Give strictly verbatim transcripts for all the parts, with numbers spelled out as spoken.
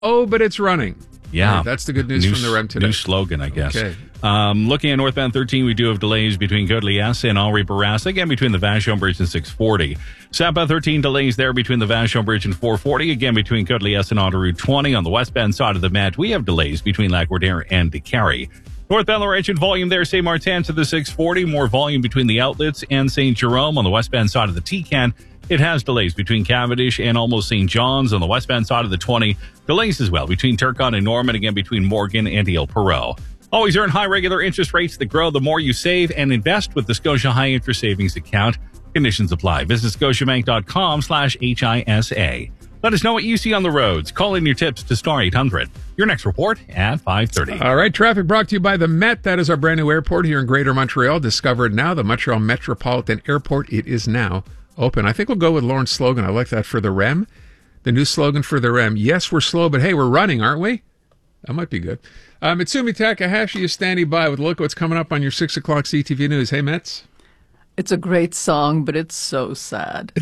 Oh, but it's running. Yeah. Right, that's the good news new, from the R E M today. New slogan, I guess. Okay. Um, looking at northbound thirteen, we do have delays between Côte-Liesse and Henri-Bourassa, again between the Vachon Bridge and six forty. Southbound thirteen, delays there between the Vachon Bridge and four forty, again between Côte-Liesse and Autoroute twenty. On the westbound side of the Met, we have delays between Lac-Wardière and Décarie. Northbound Laurentian volume there, Saint Martin to the six forty, more volume between the outlets and Saint Jerome. On the westbound side of the T-Can, it has delays between Cavendish and almost Saint John's. On the westbound side of the twenty, delays as well between Turcotte and Norman, again between Morgan and Ile Perrot. Always earn high regular interest rates that grow the more you save and invest with the Scotia High Interest Savings Account. Conditions apply. Visit scotiabank.com slash HISA. Let us know what you see on the roads. Call in your tips to star eight hundred. Your next report at five thirty. All right, traffic brought to you by the Met. That is our brand new airport here in Greater Montreal. Discovered now, the Montreal Metropolitan Airport. It is now open. I think we'll go with Lauren's slogan. I like that for the R E M. The new slogan for the R E M. Yes, we're slow, but hey, we're running, aren't we? That might be good. Uh, Mitsumi Takahashi is standing by with a look at what's coming up on your six o'clock C T V News. Hey, Mets. It's a great song, but it's so sad.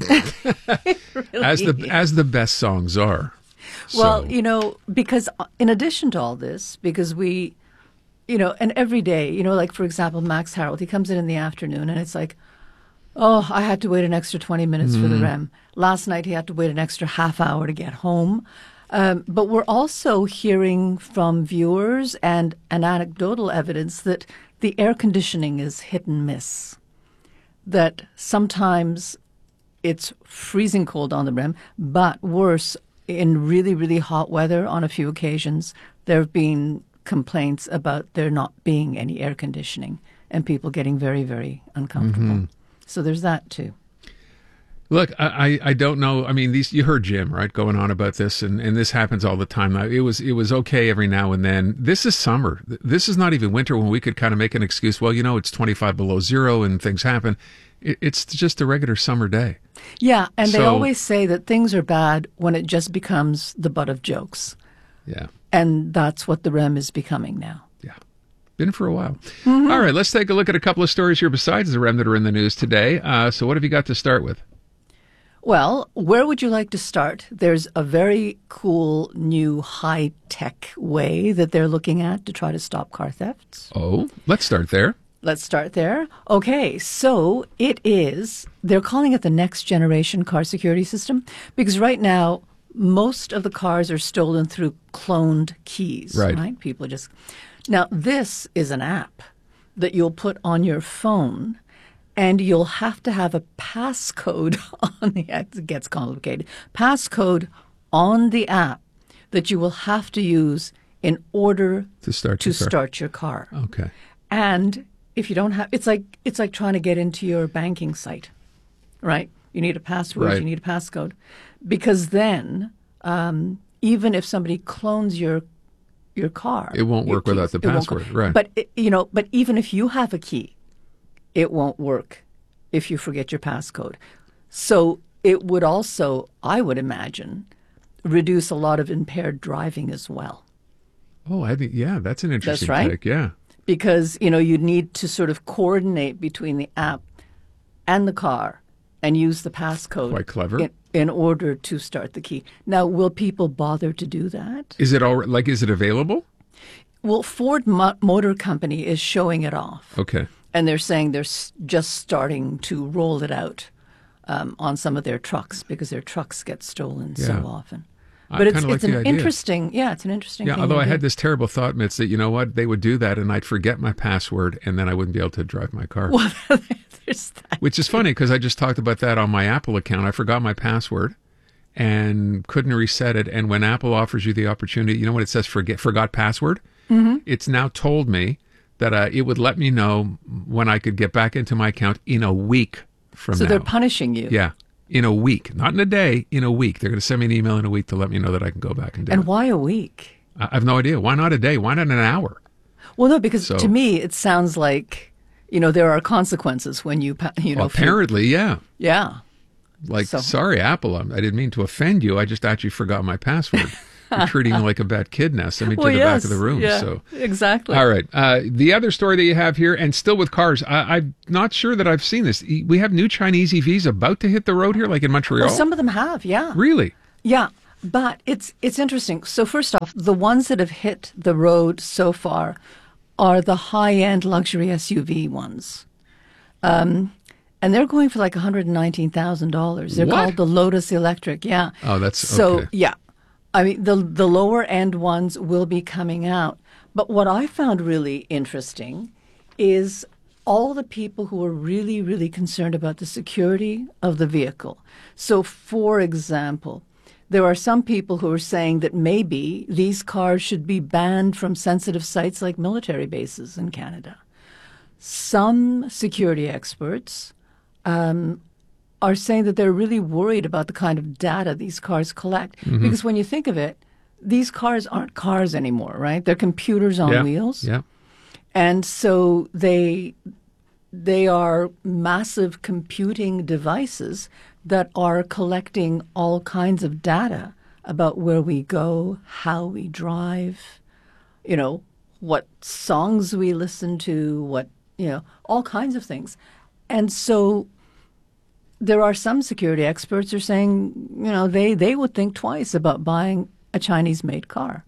Really as the as the best songs are. Well, So- you know, because in addition to all this, because we, you know, and every day, you know, like for example, Max Harold, he comes in in the afternoon and it's like, oh, I had to wait an extra twenty minutes for the R E M. Last night he had to wait an extra half hour to get home. Um, but we're also hearing from viewers and, and anecdotal evidence that the air conditioning is hit and miss. That sometimes it's freezing cold on the R E M, but worse, in really, really hot weather on a few occasions, there have been complaints about there not being any air conditioning and people getting very, very uncomfortable. Mm-hmm. So there's that too. Look, I, I I don't know. I mean, these you heard Jim, right, going on about this, and, and this happens all the time. Now, it was it was okay every now and then. This is summer. This is not even winter when we could kind of make an excuse. Well, you know, it's twenty-five below zero and things happen. It, it's just a regular summer day. Yeah, and they So- always say that things are bad when it just becomes the butt of jokes. Yeah. And that's what the R E M is becoming now. Yeah. Been for a while. Mm-hmm. All right, let's take a look at a couple of stories here besides the R E M that are in the news today. Uh, so what have you got to start with? Well, where would you like to start? There's a very cool new high-tech way that they're looking at to try to stop car thefts. Oh, let's start there. Let's start there. Okay, so it is, they're calling it the next generation car security system because right now most of the cars are stolen through cloned keys, Right. right? People just, now this is an app that you'll put on your phone and you'll have to have a passcode on the app. It gets complicated. Passcode on the app that you will have to use in order To start to your car. start your car. Okay. And if you don't have, it's like it's like trying to get into your banking site, right? You need a password, Right. you need a passcode, because then um, even if somebody clones your your car, It won't your work without keys, the it won't go- password, right. But it, you know, but even if you have a key, it won't work if you forget your passcode. So it would also, I would imagine, reduce a lot of impaired driving as well. Oh, I think, yeah, that's an interesting That's right. take. Yeah. Because, you know, you need to sort of coordinate between the app and the car and use the passcode. Quite clever. In, in order to start the key. Now, will people bother to do that? Is it all like, is it available? Well, Ford Mo- Motor Company is showing it off. Okay. And they're saying they're s- just starting to roll it out um, on some of their trucks because their trucks get stolen so Yeah. often. I But it's, kinda like it's the an idea. interesting, yeah, it's an interesting Yeah, thing. although to I do. had this terrible thought, Mitz, that, you know what, they would do that and I'd forget my password and then I wouldn't be able to drive my car. Well, there's that. Which is funny because I just talked about that on my Apple account. I forgot my password and couldn't reset it. And when Apple offers you the opportunity, you know what it says, forget forgot password? Mm-hmm. It's now told me that uh, it would let me know when I could get back into my account in a week from So now. they're punishing you. Yeah, in a week. Not in a day, in a week. They're going to send me an email in a week to let me know that I can go back and do And it. why a week? I I have no idea. Why not a day? Why not an hour? Well, no, because So- to me it sounds like, you know, there are consequences when you, pa- you know, Well, if you- apparently, yeah. yeah. Like, So- sorry, Apple, I'm- I didn't mean to offend you. I just actually forgot my password. You're treating me like a bad kid now. Send me to Well, the yes, back of the room. yeah, So, exactly. all right. Uh, the other story that you have here, and still with cars, I, I'm not sure that I've seen this. We have new Chinese E Vs about to hit the road here, like in Montreal. Well, some of them have, yeah. Really? Yeah. But it's it's interesting. So first off, the ones that have hit the road so far are the high-end luxury S U V ones. Um, and they're going for like one hundred nineteen thousand dollars. They're What? called the Lotus Electric, yeah. Oh, that's So, okay. yeah. I mean, the the lower end ones will be coming out. But what I found really interesting is all the people who are really, really concerned about the security of the vehicle. So, for example, there are some people who are saying that maybe these cars should be banned from sensitive sites like military bases in Canada. Some security experts um, are saying that they're really worried about the kind of data these cars collect. Mm-hmm. Because when you think of it, these cars aren't cars anymore, right? They're computers on yeah. wheels. Yeah. And so they they are massive computing devices that are collecting all kinds of data about where we go, how we drive, you know, what songs we listen to, what, you know, all kinds of things. And so there are some security experts who are saying, you know, they, they would think twice about buying a Chinese-made car.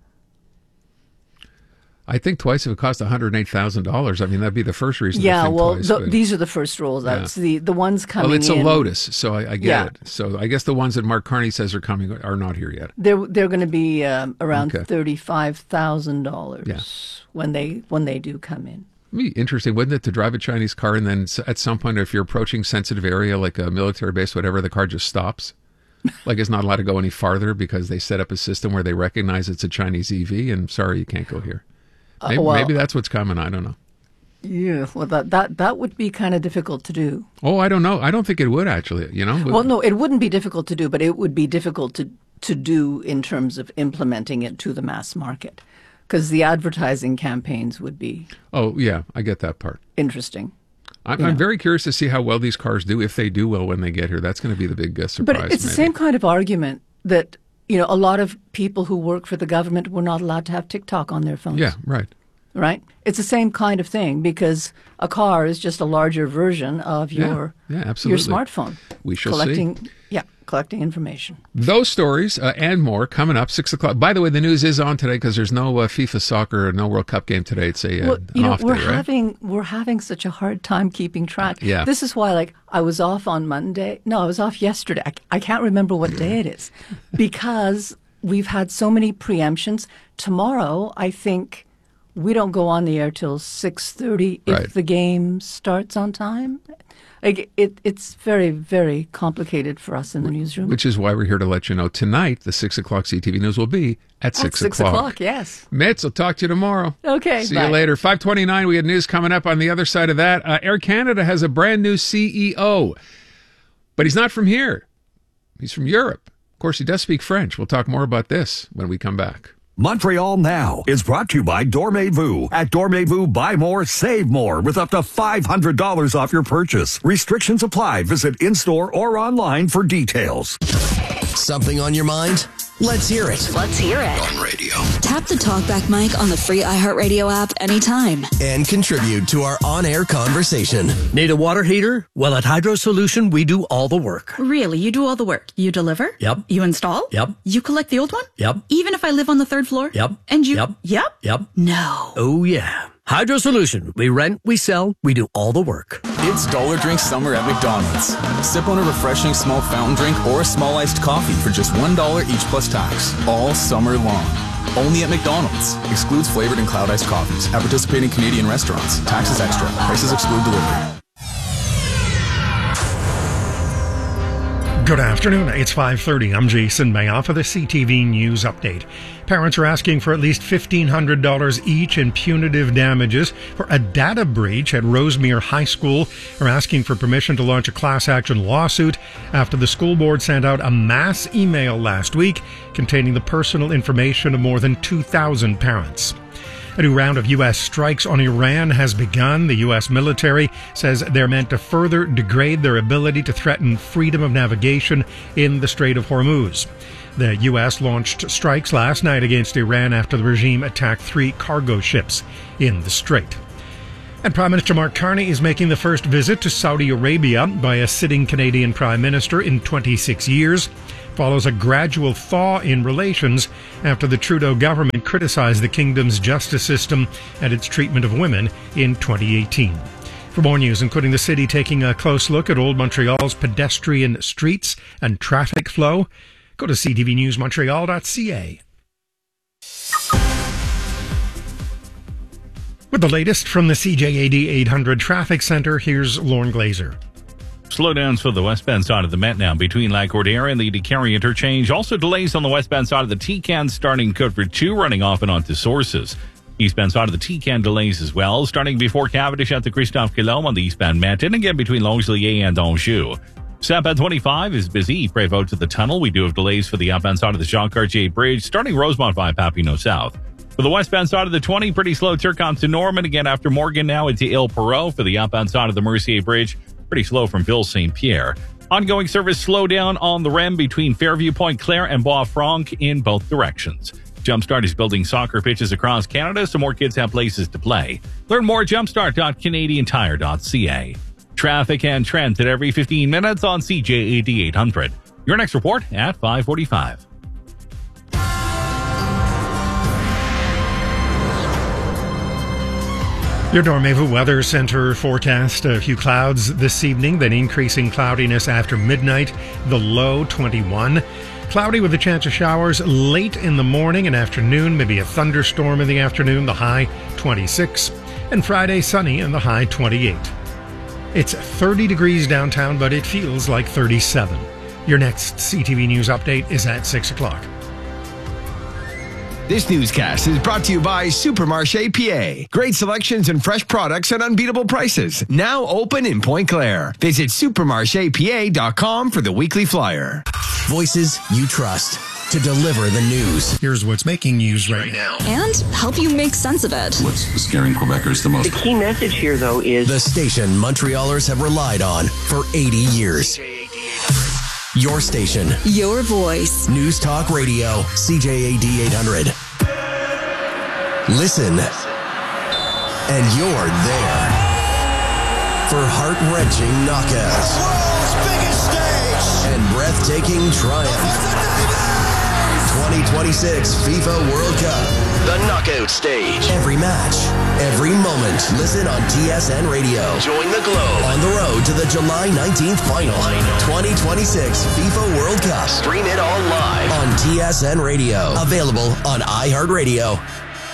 I think twice if it cost one hundred eight thousand dollars. I mean, that'd be the first reason Yeah, to think well, twice. the, but- these are the first rollouts. Yeah. The the ones coming well, it's a in, Lotus, so I, I get Yeah. it. So I guess the ones that Mark Carney says are coming are not here yet. They're they're going to be um, around Okay. thirty-five thousand dollars Yeah. when they when they do come in. It'd be interesting, wouldn't it, to drive a Chinese car and then s- at some point, if you're approaching sensitive area like a military base, whatever, the car just stops. Like it's not allowed to go any farther because they set up a system where they recognize it's a Chinese E V and sorry, you can't go here. Maybe, well- maybe that's what's coming. I don't know. Yeah, well, that that that would be kind of difficult to do. Oh, I don't know. I don't think it would actually. You know. Well, no, it wouldn't be difficult to do, but it would be difficult to to do in terms of implementing it to the mass market, because the advertising campaigns would be Oh, yeah, I get that part. interesting. I'm, Yeah. I'm very curious to see how well these cars do, if they do well when they get here. That's going to be the big uh, surprise. But it's the maybe. same kind of argument that, you know, a lot of people who work for the government were not allowed to have TikTok on their phones. Yeah, right. Right? It's the same kind of thing because a car is just a larger version of Yeah, your yeah, your absolutely. smartphone. We shall collecting, see. Yeah, collecting information. Those stories uh, and more coming up six o'clock. By the way, the news is on today because there's no uh, FIFA soccer, no World Cup game today. It's a uh, Well, an you know, off we're day, right? having we're having such a hard time keeping track. Yeah. This is why, like, I was off on Monday. No, I was off yesterday. I, I can't remember what day it is because we've had so many preemptions. Tomorrow, I think we don't go on the air till six thirty if Right. the game starts on time. Like, it, it's very, very complicated for us in the newsroom. Which is why we're here to let you know tonight the six o'clock C T V news will be at At six, six o'clock, yes. Mitz, I'll talk to you tomorrow. Okay, See bye. you later. five twenty-nine, we had news coming up on the other side of that. Uh, Air Canada has a brand new C E O, but he's not from here. He's from Europe. Of course, he does speak French. We'll talk more about this when we come back. Montreal Now is brought to you by Dormez-vous. At Dormez-vous, buy more, save more with up to five hundred dollars off your purchase. Restrictions apply. Visit in-store or online for details. Something on your mind? Let's hear it. Let's hear it. On radio. Tap the TalkBack mic on the free iHeartRadio app anytime. And contribute to our on-air conversation. Need a water heater? Well, at Hydro Solution, we do all the work. Really? You do all the work? You deliver? Yep. You install? Yep. You collect the old one? Yep. Even if I live on the third floor? Yep. And you? Yep. Yep. Yep. No. Oh, yeah. Hydro Solution. We rent, we sell, we do all the work. It's Dollar Drink Summer at McDonald's. Sip on a refreshing small fountain drink or a small iced coffee for just one dollar each plus tax, all summer long. Only at McDonald's. Excludes flavored and cloud iced coffees. At participating Canadian restaurants. Taxes extra. Prices exclude delivery. Good afternoon. It's five thirty. I'm Jason Mayoff for the C T V News Update. Parents are asking for at least fifteen hundred dollars each in punitive damages for a data breach at Rosemere High School. They're asking for permission to launch a class action lawsuit after the school board sent out a mass email last week containing the personal information of more than two thousand parents. A new round of U S strikes on Iran has begun. The U S military says they're meant to further degrade their ability to threaten freedom of navigation in the Strait of Hormuz. The U S launched strikes last night against Iran after the regime attacked three cargo ships in the strait. And Prime Minister Mark Carney is making the first visit to Saudi Arabia by a sitting Canadian Prime Minister in twenty-six years. follows a gradual thaw in relations after the Trudeau government criticized the kingdom's justice system and its treatment of women in twenty eighteen. For more news, including the city taking a close look at Old Montreal's pedestrian streets and traffic flow, go to c t v news montreal dot c a. With the latest from the C J A D eight hundred Traffic Center, here's Lorne Glazer. Slowdowns for the westbound side of the Met now between Lac-Cordaire and the DeCarry interchange. Also delays on the westbound side of the T-Can starting Coatford two, running off and onto Sources. Eastbound side of the T-Can delays as well, starting before Cavendish at the Christophe Colomb on the eastbound Met, and again between Longueuil and Anjou. Southbound twenty-five is busy. Prévost to the tunnel. We do have delays for the outbound side of the Jean-Cartier Bridge, starting Rosemont by Papineau South. For the westbound side of the twenty, pretty slow Turcotte to Norman. Again, after Morgan now into Ile Perrot. For the outbound side of the Mercier Bridge, pretty slow from Ville Saint Pierre. Ongoing service slowdown on the R E M between Fairview Point Claire and Bois-Franc in both directions. Jumpstart is building soccer pitches across Canada so more kids have places to play. Learn more at jumpstart dot canadian tire dot c a. Traffic and trends at every fifteen minutes on C J A D eight hundred. Your next report at five forty-five. Your Dormevu Weather Center forecast: a few clouds this evening, then increasing cloudiness after midnight, the low twenty-one. Cloudy with a chance of showers late in the morning and afternoon, maybe a thunderstorm in the afternoon, the high twenty-six. And Friday, sunny and the high twenty-eight. It's thirty degrees downtown, but it feels like thirty-seven. Your next C T V News update is at six o'clock. This newscast is brought to you by Supermarché P A. Great selections and fresh products at unbeatable prices. Now open in Point Claire. Visit supermarché p a dot com for the weekly flyer. Voices you trust to deliver the news. Here's what's making news right now. And help you make sense of it. What's scaring Quebecers the most? The key message here, though, is the station Montrealers have relied on for eighty years. Your station. Your voice. News Talk Radio, C J A D eight hundred. Listen, and you're there for heart-wrenching knockouts. The world's biggest stage. And breathtaking triumph. twenty twenty-six FIFA World Cup. The knockout stage. Every match, every moment. Listen on T S N Radio. Join the globe. On the road to the July nineteenth final. twenty twenty-six FIFA World Cup. Stream it all live. On T S N Radio. Available on iHeartRadio.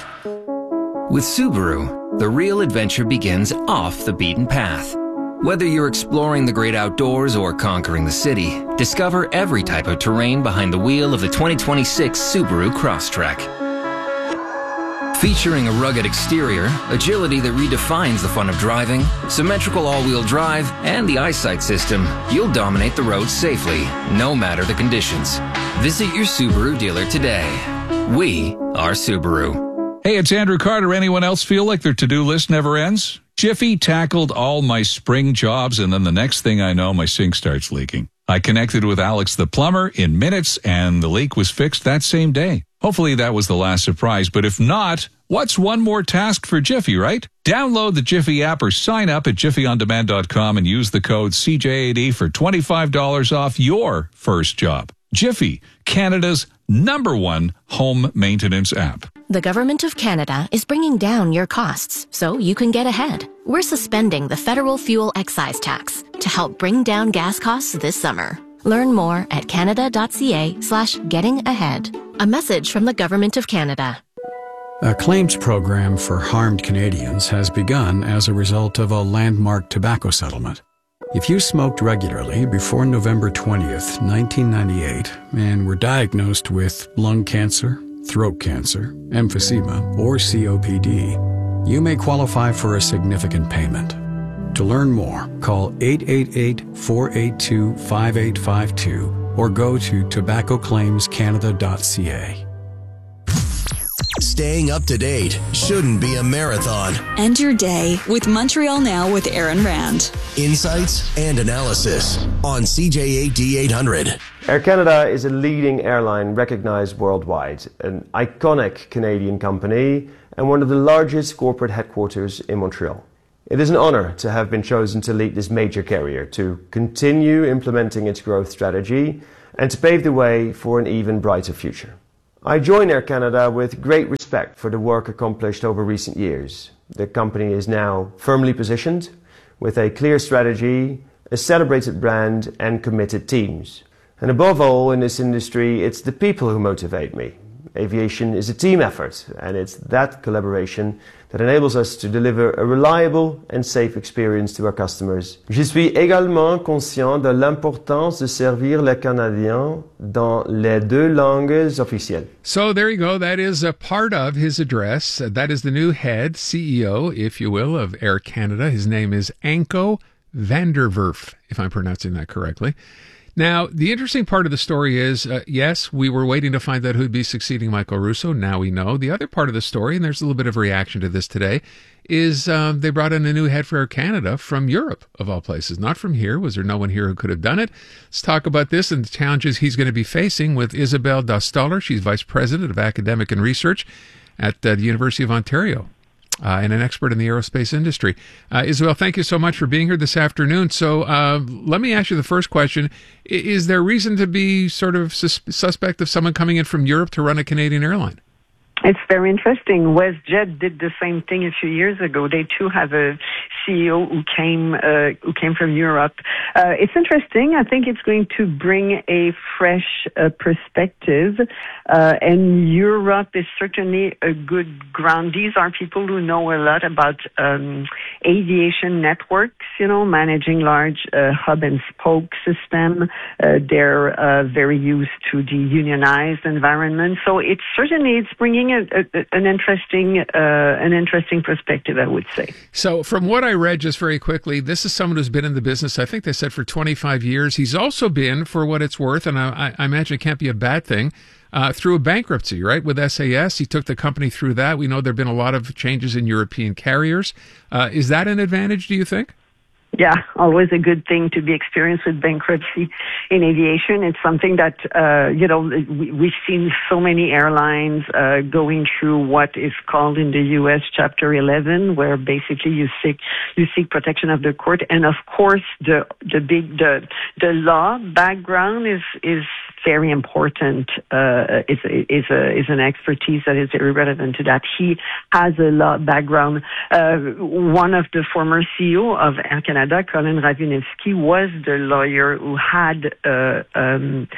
With Subaru, the real adventure begins off the beaten path. Whether you're exploring the great outdoors or conquering the city, discover every type of terrain behind the wheel of the twenty twenty-six Subaru Crosstrek. Featuring a rugged exterior, agility that redefines the fun of driving, symmetrical all-wheel drive, and the eyesight system, you'll dominate the road safely, no matter the conditions. Visit your Subaru dealer today. We are Subaru. Hey, it's Andrew Carter. Anyone else feel like their to-do list never ends? Jiffy tackled all my spring jobs, and then the next thing I know, my sink starts leaking. I connected with Alex the plumber in minutes, and the leak was fixed that same day. Hopefully that was the last surprise, but if not, what's one more task for Jiffy, right? Download the Jiffy app or sign up at jiffy on demand dot com and use the code C J A D for twenty-five dollars off your first job. Jiffy, Canada's number one home maintenance app. The Government of Canada is bringing down your costs so you can get ahead. We're suspending the federal fuel excise tax to help bring down gas costs this summer. Learn more at canada.ca slash getting ahead. A message from the Government of Canada. A claims program for harmed Canadians has begun as a result of a landmark tobacco settlement. If you smoked regularly before November twentieth, nineteen ninety-eight, and were diagnosed with lung cancer, throat cancer, emphysema, or C O P D, you may qualify for a significant payment. To learn more, call eight eight eight, four eight two, five eight five two or go to tobacco claims canada dot c a. Staying up to date shouldn't be a marathon. End your day with Montreal Now with Aaron Rand. Insights and analysis on C J A D eight hundred. Air Canada is a leading airline recognized worldwide, an iconic Canadian company, and one of the largest corporate headquarters in Montreal. It is an honor to have been chosen to lead this major carrier to continue implementing its growth strategy and to pave the way for an even brighter future. I join Air Canada with great respect for the work accomplished over recent years. The company is now firmly positioned with a clear strategy, a celebrated brand and committed teams. And above all, in this industry, it's the people who motivate me. Aviation is a team effort, and it's that collaboration that enables us to deliver a reliable and safe experience to our customers. Je suis également conscient de l'importance de servir les Canadiens dans les deux langues officielles. So there you go. That is a part of his address. Uh, that is the new head, C E O, if you will, of Air Canada. His name is Anko van der Werf, if I'm pronouncing that correctly. Now, the interesting part of the story is, uh, yes, we were waiting to find out who'd be succeeding Michael Russo. Now we know. The other part of the story, and there's a little bit of reaction to this today, is um, they brought in a new head for Air Canada from Europe, of all places. Not from here. Was there no one here who could have done it? Let's talk about this and the challenges he's going to be facing with Isabelle Dostaller. She's Vice President of Academic and Research at uh, the University of Ontario. Uh, and an expert in the aerospace industry. Uh, Isabelle, thank you so much for being here this afternoon. So uh, let me ask you the first question. Is there reason to be sort of sus- suspect of someone coming in from Europe to run a Canadian airline? It's very interesting. WestJet did the same thing a few years ago. They too have a C E O who came uh, who came from Europe. Uh, it's interesting. I think it's going to bring a fresh uh, perspective, uh, and Europe is certainly a good ground. These are people who know a lot about um, aviation networks. You know, managing large uh, hub and spoke system. Uh, they're uh, very used to the unionized environment. So it's certainly it's bringing A, a, an interesting, uh, an interesting perspective, I would say. So, from what I read, just very quickly, this is someone who's been in the business. I think they said for twenty-five years. He's also been, for what it's worth, and I, I imagine it can't be a bad thing, uh, through a bankruptcy, right? With S A S, he took the company through that. We know there've been a lot of changes in European carriers. Uh, is that an advantage? Do you think? Yeah, always a good thing to be experienced with bankruptcy in aviation. It's something that, uh, you know, we, we've seen so many airlines uh, going through what is called in the U S Chapter eleven, where basically you seek you seek protection of the court. And of course, the the big the the law background is is very important. Uh, is is a is an expertise that is very relevant to that. He has a law background. Uh, one of the former C E O of Air Canada, Colin Ravinevsky, was the lawyer who had uh, um,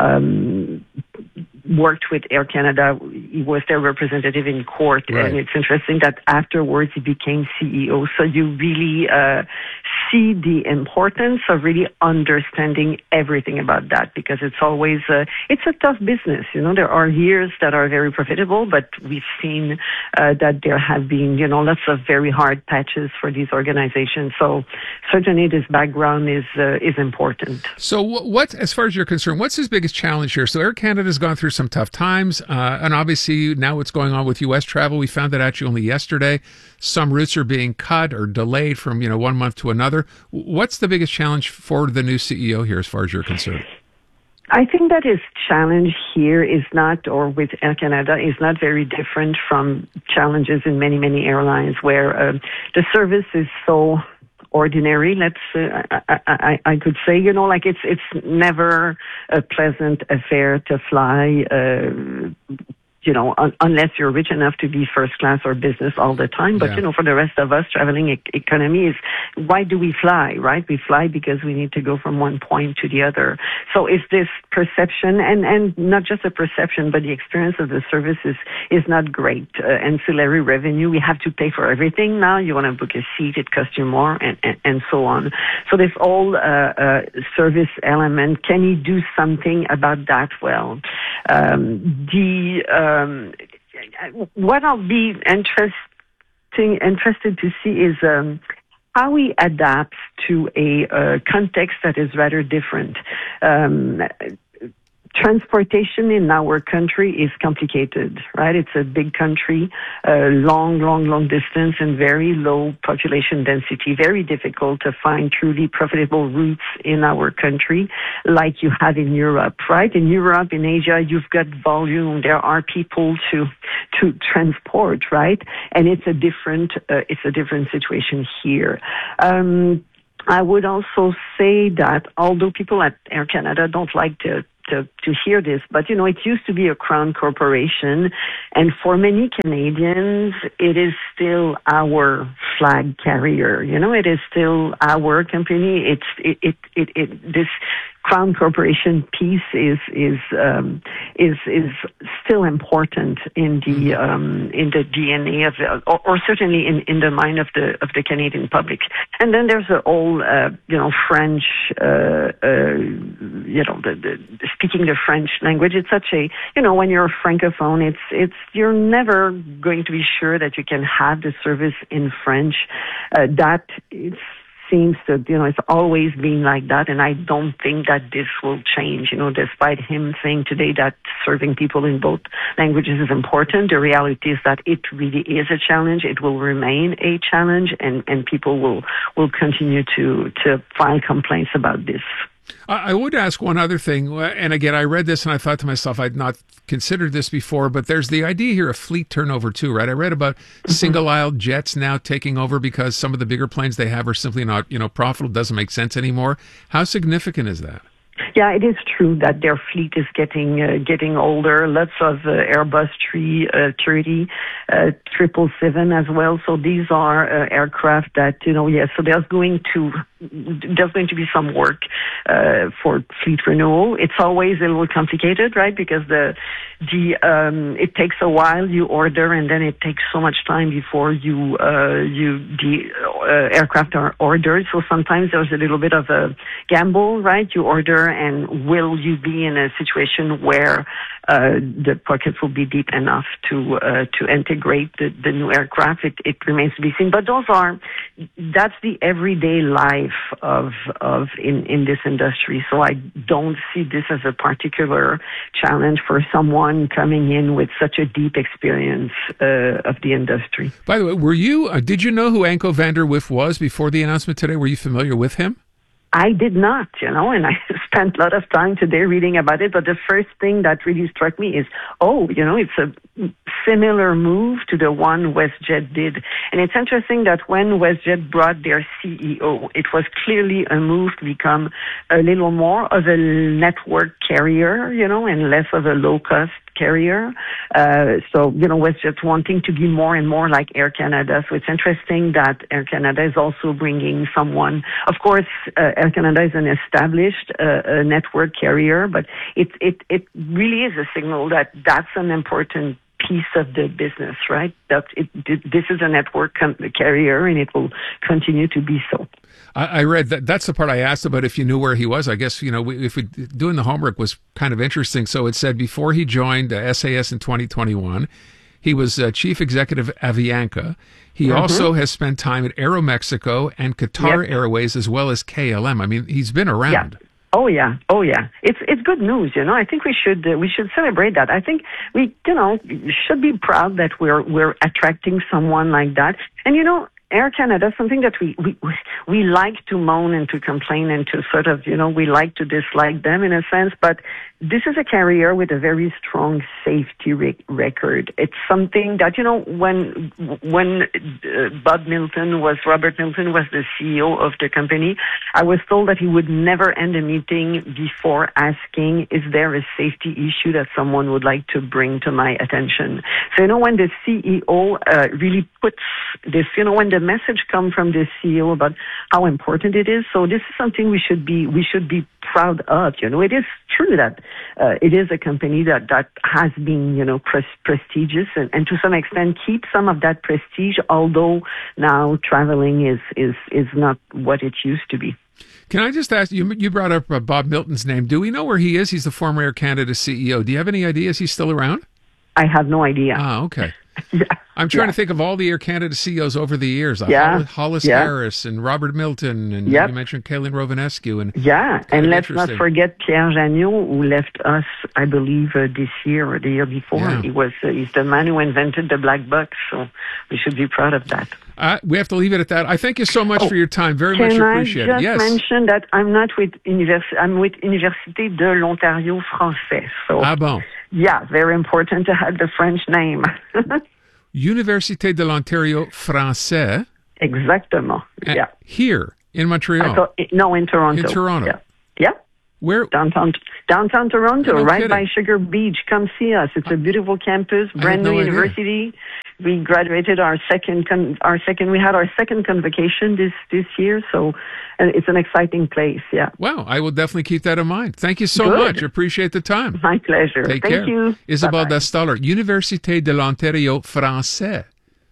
um, worked with Air Canada. He was their representative in court, right. And it's interesting that afterwards he became C E O. So you really uh, see the importance of really understanding everything about that, because it's always uh, it's a tough business. You know, there are years that are very profitable, but we've seen uh, that there have been, you know, lots of very hard patches for these organizations. So certainly this background is uh, is important. So what, as far as you're concerned, what's his biggest challenge here? So Air Canada's gone through some tough times, uh, and obviously now what's going on with U S travel. We found that actually only yesterday. Some routes are being cut or delayed from, you know, one month to another. What's the biggest challenge for the new C E O here, as far as you're concerned? I think that his challenge here is not, or with Air Canada, is not very different from challenges in many, many airlines where uh, the service is so ordinary. Let's, uh, I, I, I could say, you know, like it's it's never a pleasant affair to fly. Uh, you know, un- unless you're rich enough to be first class or business all the time. But, yeah. you know, for the rest of us, traveling e- economy is, why do we fly, right? We fly because we need to go from one point to the other. So it's this perception, and, and not just a perception, but the experience of the service is, is not great. Uh, ancillary revenue, we have to pay for everything now. You want to book a seat, it costs you more, and, and, and so on. So this whole uh, uh, service element, can you do something about that? Well, um, the... Uh, Um, what I'll be interesting, interested to see is um, how he adapts to a uh, context that is rather different. Um, Transportation in our country is complicated, right? It's a big country, uh, long, long, long distance and very low population density. Very difficult to find truly profitable routes in our country like you have in Europe, right? In Europe, in Asia, you've got volume. There are people to, to transport, right? And it's a different, uh, it's a different situation here. Um, I would also say that although people at Air Canada don't like to to, to hear this, but you know, it used to be a crown corporation, and for many Canadians, it is still our flag carrier. You know, it is still our company. It's it it it, it this crown corporation piece is is um, is is still important in the um, in the D N A of the, or, or certainly in, in the mind of the of the Canadian public. And then there's the whole uh, you know French uh, uh, you know the, the speaking the French language. It's such a you know when you're a francophone, it's it's you're never going to be sure that you can have the service in French. Uh, that it's. Seems to, you know, it's always been like that, and I don't think that this will change, you know, despite him saying today that serving people in both languages is important. The reality is that it really is a challenge. It will remain a challenge, and, and people will, will continue to, to file complaints about this. I would ask one other thing, and again, I read this and I thought to myself, I'd not considered this before, but there's the idea here of fleet turnover too, right? I read about mm-hmm. single-aisle jets now taking over because some of the bigger planes they have are simply not, you know, profitable, doesn't make sense anymore. How significant is that? Yeah, it is true that their fleet is getting uh, getting older. Lots of uh, Airbus three thirty, uh, triple seven as well. So these are uh, aircraft that, you know, yes, so there's going to there's going to be some work uh, for fleet renewal. It's always a little complicated, right? Because the the um, it takes a while. You order, and then it takes so much time before you uh, you the uh, aircraft are ordered. So sometimes there's a little bit of a gamble, right? You order, and will you be in a situation where uh, the pockets will be deep enough to uh, to integrate the, the new aircraft? It, it remains to be seen. But those are that's the everyday life of of in, in this industry. So I don't see this as a particular challenge for someone coming in with such a deep experience uh, of the industry. By the way, were you uh, did you know who Anko van der Wulf was before the announcement today? Were you familiar with him? I did not, you know, and I spent a lot of time today reading about it, but the first thing that really struck me is, oh, you know, it's a similar move to the one WestJet did. And it's interesting that when WestJet brought their C E O, it was clearly a move to become a little more of a network carrier, you know, and less of a low-cost carrier. Uh, so, you know, WestJet wanting to be more and more like Air Canada. So it's interesting that Air Canada is also bringing someone. Of course, uh, Air Canada is an established uh, a network carrier, but it, it, it really is a signal that that's an important piece of the business, right? That it, this is a network com- carrier, and it will continue to be so. I read that. That's the part I asked about if you knew where he was. I guess, you know, if we doing the homework was kind of interesting. So it said before he joined uh, S A S in twenty twenty-one, he was uh, chief executive of Avianca. He mm-hmm. also has spent time at Aeromexico and Qatar yep. Airways as well as K L M. I mean, he's been around. Yeah. Oh yeah, oh yeah. It's it's good news, you know. I think we should uh, we should celebrate that. I think we, you know, should be proud that we're we're attracting someone like that. And you know, Air Canada, something that we, we we like to moan and to complain and to sort of, you know, we like to dislike them in a sense, but this is a carrier with a very strong safety re- record. It's something that, you know, when when uh, Bob Milton was, Robert Milton was the C E O of the company, I was told that he would never end a meeting before asking, is there a safety issue that someone would like to bring to my attention? So, you know, when the C E O uh, really puts this, you know, when the message comes from the C E O about how important it is, so this is something we should be, we should be proud of. You know, it is true that uh, it is a company that, that has been, you know, pres- prestigious and, and to some extent keep some of that prestige, although now traveling is, is, is not what it used to be. Can I just ask you, you brought up uh, Bob Milton's name. Do we know where he is? He's the former Air Canada C E O. Do you have any idea? Is he still around? I have no idea. Ah, okay. Yeah. I'm trying yeah. to think of all the Air Canada C E Os over the years. Yeah. Hollis yeah. Harris and Robert Milton, and yep. you mentioned Kaylin Rovanescu. And yeah, and let's not forget Pierre Jagneau, who left us, I believe, uh, this year or the year before. Yeah. He was uh, he's the man who invented the black box, so we should be proud of that. Uh, we have to leave it at that. I thank you so much oh, for your time. Very much appreciated. Can I just yes. mention that I'm not with univers- I'm with Université de l'Ontario Français. So ah bon. Yeah, very important to have the French name. Université de l'Ontario Français. Exactement. Yeah. Here in Montreal. Thought, no, in Toronto. In Toronto. Yeah. yeah. Where? Downtown, downtown Toronto, No right kidding. by Sugar Beach. Come see us. It's a beautiful campus, brand no new idea. university. We graduated our second, con- our second. We had our second convocation this this year, so and it's an exciting place. Yeah. Wow, I will definitely keep that in mind. Thank you so Good. much. Appreciate the time. My pleasure. Take Thank care. you. Isabelle Bye-bye. Dastoller, Université de l'Ontario français.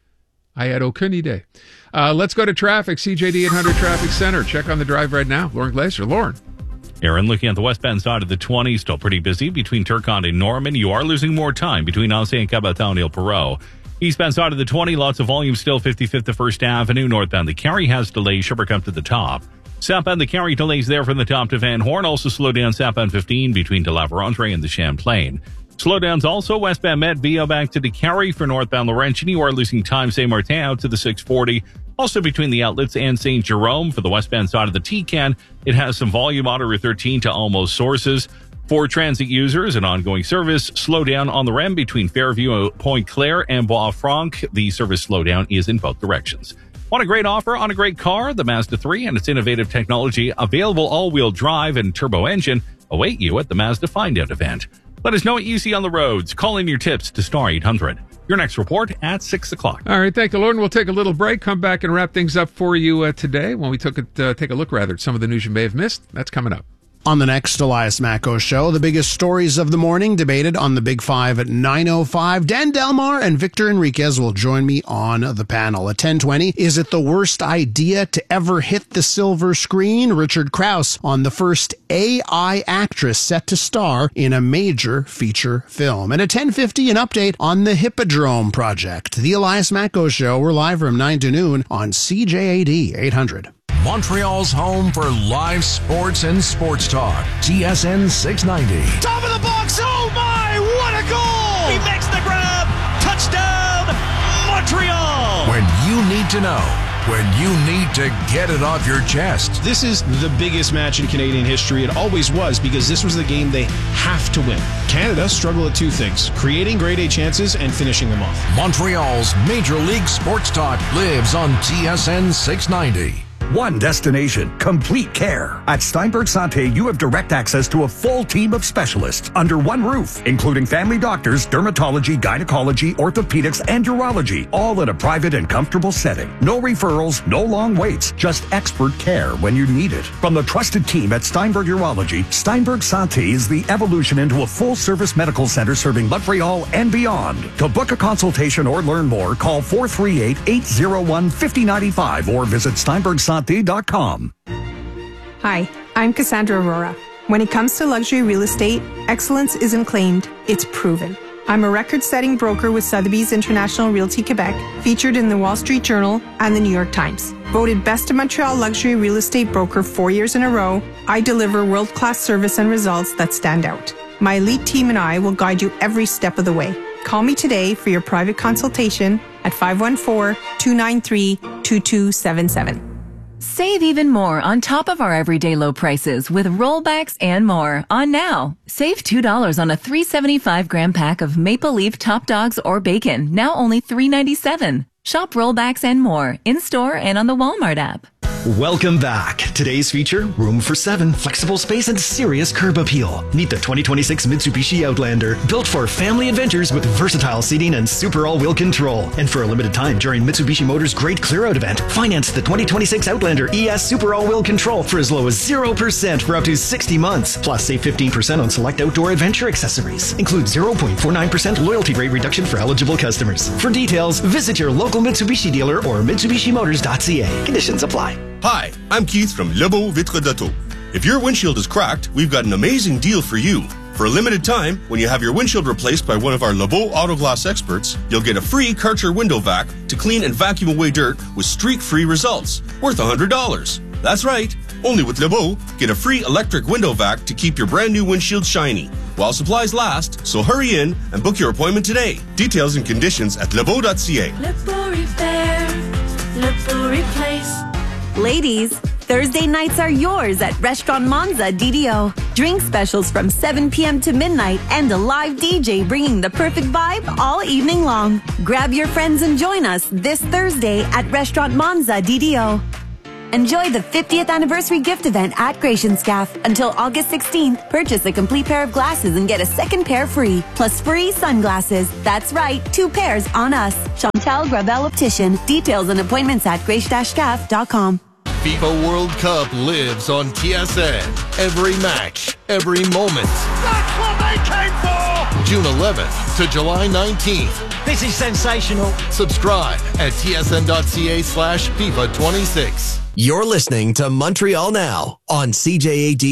I had aucune idée. Uh, let's go to traffic. C J D eight hundred Traffic Center. Check on the drive right now. Lauren Glazer. Lauren. Aaron, looking at the westbound side of the twenty, still pretty busy between Turcotte and Norman. You are losing more time between Ancien and Caboton and Il Perot. Eastbound side of the twenty, lots of volume still, fifty-fifth to First Avenue. Northbound, the Carry has delays. Sherbrooke to the top. Southbound, the Carry delays there from the top to Van Horn. Also slow down southbound fifteen between De La Vérendrye and the Champlain. Slowdowns also westbound Met Vio back to the Carry for northbound Laurentian. You are losing time Saint Martin out to the six forty. Also between the outlets and Saint Jerome for the westbound side of the T-Can. It has some volume on Route thirteen to almost Sources. For transit users, an ongoing service slowdown on the R E M between Fairview, Point Claire, and Bois-Franc. The service slowdown is in both directions. Want a great offer on a great car? The Mazda three and its innovative technology, available all-wheel drive and turbo engine, await you at the Mazda Find Out event. Let us know what you see on the roads. Call in your tips to Star eight hundred. Your next report at six o'clock. All right, thank you, Lauren. We'll take a little break, come back and wrap things up for you uh, today when we took it, uh, take a look rather at some of the news you may have missed. That's coming up. On the next Elias Macco Show, the biggest stories of the morning debated on the Big Five at nine oh five. Dan Delmar and Victor Enriquez will join me on the panel. At ten twenty, is it the worst idea to ever hit the silver screen? Richard Krause on the first A I actress set to star in a major feature film. And at ten fifty, an update on the Hippodrome project. The Elias Macco Show, we're live from nine to noon on C J A D eight hundred. Montreal's home for live sports and sports talk. T S N six ninety. Top of the box. Oh my, what a goal! He makes the grab. Touchdown, Montreal. When you need to know, when you need to get it off your chest. This is the biggest match in Canadian history. It always was, because this was the game they have to win. Canada struggle at two things: creating grade A chances and finishing them off. Montreal's Major League Sports Talk lives on T S N six ninety. One destination, complete care. At Steinberg Santé, you have direct access to a full team of specialists under one roof, including family doctors, dermatology, gynecology, orthopedics, and urology, all in a private and comfortable setting. No referrals, no long waits, just expert care when you need it. From the trusted team at Steinberg Urology, Steinberg Santé is the evolution into a full-service medical center serving Montreal and beyond. To book a consultation or learn more, call four three eight, eight zero one, five zero nine five or visit steinberg santé dot com. Hi, I'm Cassandra Aurora. When it comes to luxury real estate, excellence isn't claimed, it's proven. I'm a record-setting broker with Sotheby's International Realty Quebec, featured in the Wall Street Journal and the New York Times. Voted Best of Montreal Luxury Real Estate Broker four years in a row, I deliver world-class service and results that stand out. My elite team and I will guide you every step of the way. Call me today for your private consultation at five one four, two nine three, two two seven seven. Save even more on top of our everyday low prices with rollbacks and more on now. Save two dollars on a three seventy-five gram pack of Maple Leaf Top Dogs or bacon, now only three ninety-seven. Shop rollbacks and more in-store and on the Walmart app. Welcome back. Today's feature, room for seven, flexible space, and serious curb appeal. Meet the twenty twenty-six Mitsubishi Outlander, built for family adventures with versatile seating and super all-wheel control. And for a limited time during Mitsubishi Motors' Great Clear Out event, finance the twenty twenty-six Outlander E S Super All-Wheel Control for as low as zero percent for up to sixty months. Plus, save fifteen percent on select outdoor adventure accessories. Includes zero point four nine percent loyalty rate reduction for eligible customers. For details, visit your local Mitsubishi dealer or Mitsubishi Motors dot C A. Conditions apply. Hi, I'm Keith from Lebeau Vitre d'Auto. If your windshield is cracked, we've got an amazing deal for you. For a limited time, when you have your windshield replaced by one of our Lebeau Auto Glass experts, you'll get a free Karcher window vac to clean and vacuum away dirt with streak-free results, worth one hundred dollars. That's right. Only with Lebeau, get a free electric window vac to keep your brand new windshield shiny while supplies last, so hurry in and book your appointment today. Details and conditions at lebeau dot c a. Lebeau Repair, Lebeau Replace. Ladies, Thursday nights are yours at Restaurant Monza D D O. Drink specials from seven p.m. to midnight and a live D J bringing the perfect vibe all evening long. Grab your friends and join us this Thursday at Restaurant Monza D D O. Enjoy the fiftieth anniversary gift event at Gratianscaf. Until August sixteenth, purchase a complete pair of glasses and get a second pair free, plus free sunglasses. That's right, two pairs on us. Chantal Gravel Optician. Details and appointments at grace dash scaf dot com. FIFA World Cup lives on T S N. Every match, every moment. That's what they came for! June eleventh to July nineteenth. This is sensational. Subscribe at tsn.ca slash FIFA 26. You're listening to Montreal Now on C J A D